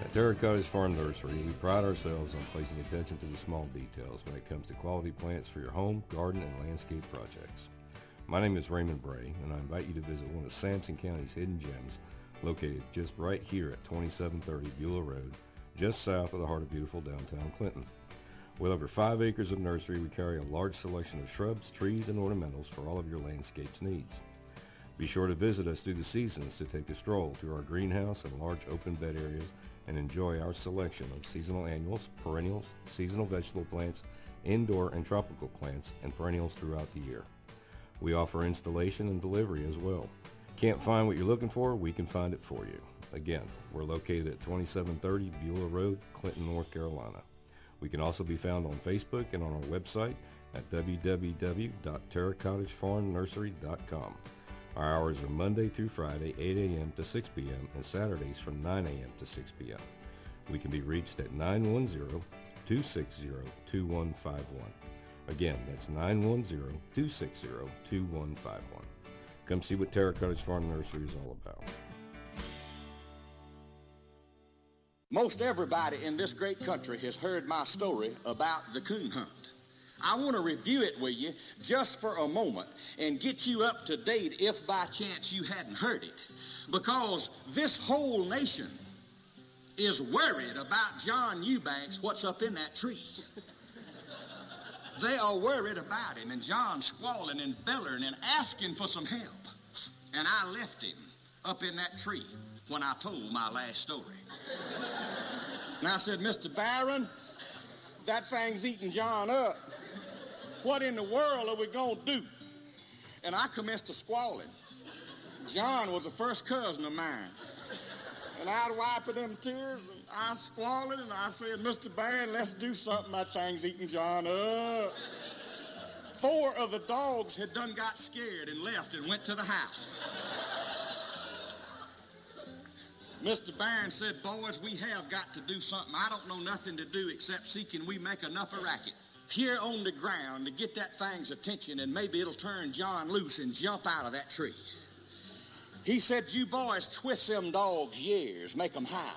At Terra Cottage Farm Nursery, we pride ourselves on placing attention to the small details when it comes to quality plants for your home, garden, and landscape projects. My name is Raymond Bray, and I invite you to visit one of Sampson County's hidden gems located just right here at 2730 Beulah Road, just south of the heart of beautiful downtown Clinton. With over 5 acres of nursery, we carry a large selection of shrubs, trees, and ornamentals for all of your landscape's needs. Be sure to visit us through the seasons to take a stroll through our greenhouse and large open bed areas and enjoy our selection of seasonal annuals, perennials, seasonal vegetable plants, indoor and tropical plants, and perennials throughout the year. We offer installation and delivery as well. Can't find what you're looking for? We can find it for you. Again, we're located at 2730 Beulah Road, Clinton, North Carolina. We can also be found on Facebook and on our website at www.terracottagefarmnursery.com. Our hours are Monday through Friday, 8 a.m. to 6 p.m. and Saturdays from 9 a.m. to 6 p.m. We can be reached at 910-260-2151. Again, that's 910-260-2151. Come see what Terra Cottage Farm Nursery is all about. Most everybody in this great country has heard my story about the coon hunt. I want to review it with you just for a moment and get you up to date if by chance you hadn't heard it, because this whole nation is worried about John Eubanks, what's up in that tree. They are worried about him, and John's squalling and bellowing and asking for some help. And I left him up in that tree when I told my last story. And I said, Mr. Barron, that thing's eating John up. What in the world are we going to do? And I commenced to squalling. John was a first cousin of mine. And I'd wipe them tears, and I squalling, and I said, Mr. Barron, let's do something. That thing's eating John up. 4 of the dogs had done got scared and left and went to the house. Mr. Barron said, boys, we have got to do something. I don't know nothing to do except see can we make enough of racket here on the ground to get that thing's attention, and maybe it'll turn John loose and jump out of that tree. He said, you boys twist them dogs' ears, make them howl.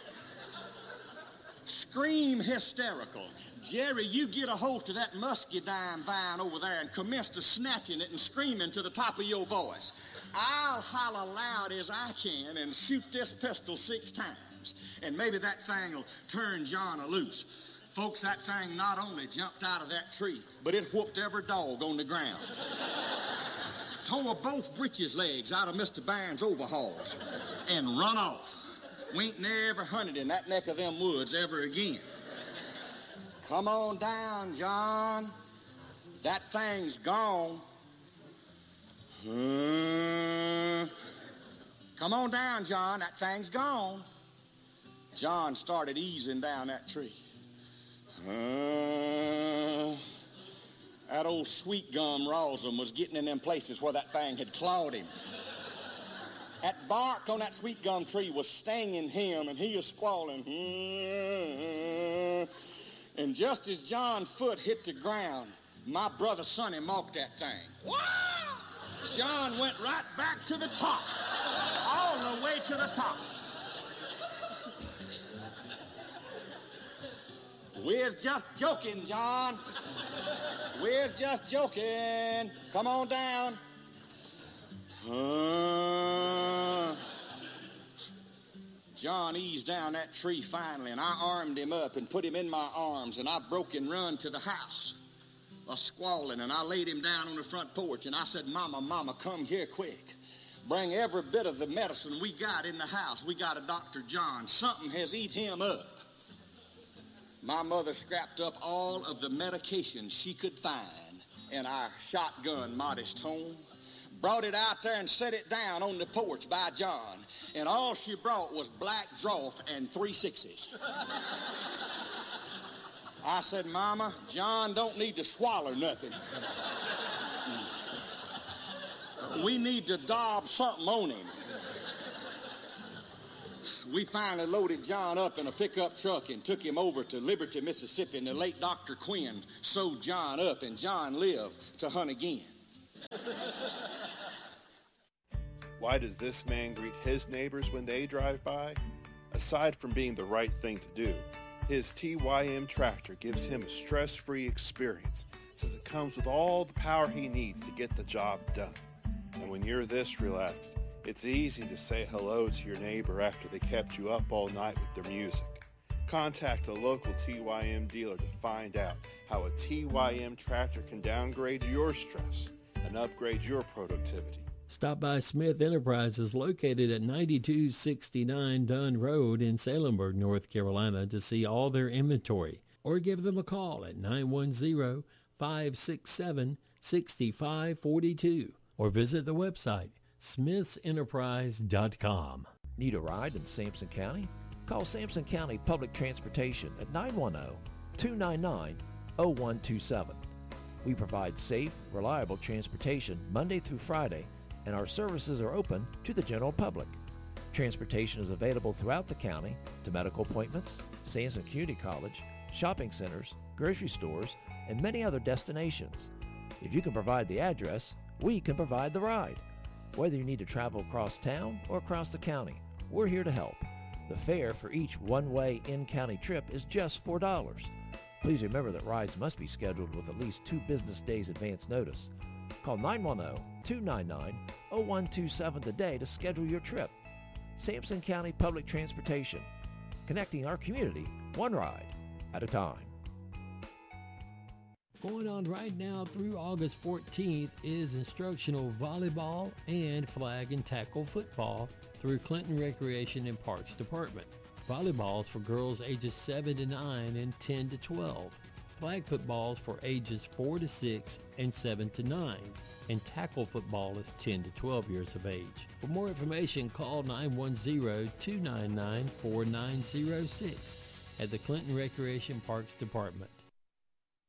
Scream hysterical. Jerry, you get a hold of that muscadine vine over there and commence to snatching it and screaming to the top of your voice. I'll holler loud as I can and shoot this pistol 6 times, and maybe that thing will turn John loose. Folks, that thing not only jumped out of that tree, but it whooped every dog on the ground. Tore both breeches legs out of Mr. Barron's overalls and run off. We ain't never hunted in that neck of them woods ever again. Come on down, John. That thing's gone. Come on down, John. That thing's gone. John started easing down that tree. That old sweet gum rosin was getting in them places where that thing had clawed him. That bark on that sweet gum tree was stinging him, and he was squalling. And just as John's foot hit the ground, my brother Sonny marked that thing. Wow! John went right back to the top, all the way to the top. We're just joking, John. We're just joking. Come on down. John eased down that tree finally, and I armed him up and put him in my arms, and I broke and run to the house, squalling, and I laid him down on the front porch, and I said, Mama, come here quick. Bring every bit of the medicine we got in the house. We got a Dr. John. Something has eat him up. My mother scrapped up all of the medication she could find in our shotgun modest home, brought it out there and set it down on the porch by John, and all she brought was black drought and 3 6s. I said, Mama, John don't need to swallow nothing. We need to daub something on him. We finally loaded John up in a pickup truck and took him over to Liberty, Mississippi, and the late Dr. Quinn sewed John up, and John lived to hunt again. Why does this man greet his neighbors when they drive by? Aside from being the right thing to do, his TYM tractor gives him a stress-free experience since it comes with all the power he needs to get the job done. And when you're this relaxed, it's easy to say hello to your neighbor after they kept you up all night with their music. Contact a local TYM dealer to find out how a TYM tractor can downgrade your stress and upgrade your productivity. Stop by Smith Enterprises located at 9269 Dunn Road in Salemburg, North Carolina to see all their inventory, or give them a call at 910-567-6542 or visit the website smithsenterprise.com. Need a ride in Sampson County? Call Sampson County Public Transportation at 910-299-0127. We provide safe, reliable transportation Monday through Friday, and our services are open to the general public. Transportation is available throughout the county to medical appointments, Sampson Community College, shopping centers, grocery stores, and many other destinations. If you can provide the address, we can provide the ride. Whether you need to travel across town or across the county, we're here to help. The fare for each one-way in-county trip is just $4. Please remember that rides must be scheduled with at least 2 business days advance notice. Call 910-299-0127 today to schedule your trip. Sampson County Public Transportation, connecting our community one ride at a time. Going on right now through August 14th is instructional volleyball and flag and tackle football through Clinton Recreation and Parks Department. Volleyball is for girls ages 7 to 9 and 10 to 12. Flag football is for ages 4 to 6 and 7 to 9. And tackle football is 10 to 12 years of age. For more information, call 910-299-4906 at the Clinton Recreation Parks Department.